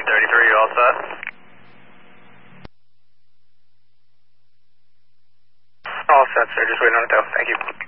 233, you all set? All set, sir. Just waiting on the tow. Thank you.